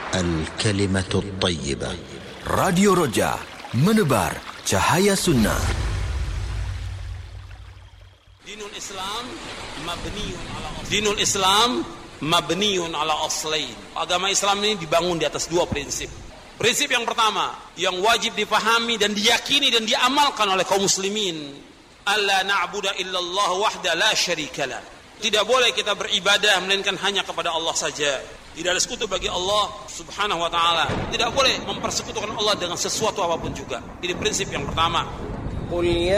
الكلمة الطيبة. Radio Roja, menebar cahaya sunnah. Dinul Islam mabniun ala aslain. Agama Islam ini dibangun di atas dua prinsip. Prinsip yang pertama, yang wajib dipahami dan diyakini dan diamalkan oleh kaum muslimin, alla na'budu illallah wahda la syarikalah. Tidak boleh kita beribadah melainkan hanya kepada Allah saja. Tidak ada sekutu bagi Allah subhanahu wa ta'ala. Tidak boleh mempersekutukan Allah dengan sesuatu apapun juga. Ini prinsip yang pertama.